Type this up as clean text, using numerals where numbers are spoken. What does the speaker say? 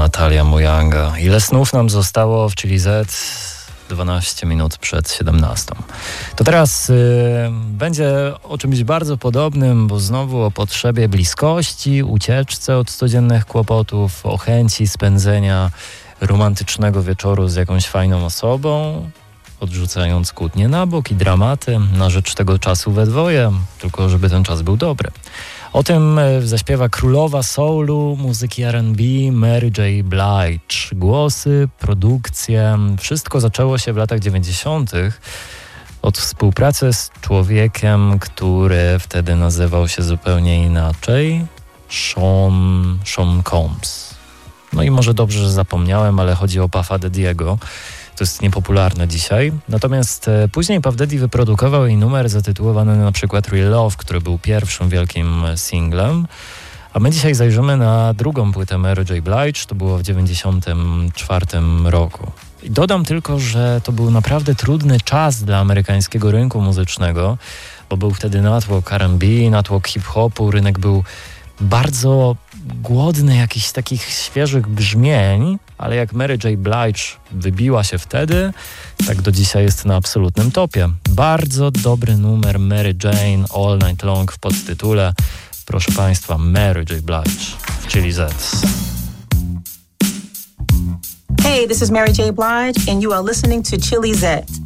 Natalia Mujanga. Ile snów nam zostało w Chili Z? 12 minut przed 17. To teraz będzie o czymś bardzo podobnym, bo znowu o potrzebie bliskości, ucieczce od codziennych kłopotów, o chęci spędzenia romantycznego wieczoru z jakąś fajną osobą, odrzucając kłótnie na bok i dramaty na rzecz tego czasu we dwoje, tylko żeby ten czas był dobry. O tym zaśpiewa królowa soulu, muzyki R&B, Mary J. Blige. Głosy, produkcje, wszystko zaczęło się w latach 90. od współpracy z człowiekiem, który wtedy nazywał się zupełnie inaczej, Sean Combs. No i może dobrze, że zapomniałem, ale chodzi o Puffa Daddy'ego. To jest niepopularne dzisiaj. Natomiast później Puff Daddy wyprodukował jej numer zatytułowany na przykład Real Love, który był pierwszym wielkim singlem. A my dzisiaj zajrzymy na drugą płytę Mary J. Blige, to było w 1994 roku. I dodam tylko, że to był naprawdę trudny czas dla amerykańskiego rynku muzycznego, bo był wtedy natłok R&B, natłok hip-hopu, rynek był bardzo głodny jakichś takich świeżych brzmień, ale jak Mary J. Blige wybiła się wtedy, tak do dzisiaj jest na absolutnym topie. Bardzo dobry numer Mary Jane All Night Long w podtytule. Proszę Państwa, Mary J. Blige w Chili Z. Hey, this is Mary J. Blige and you are listening to Chili Z.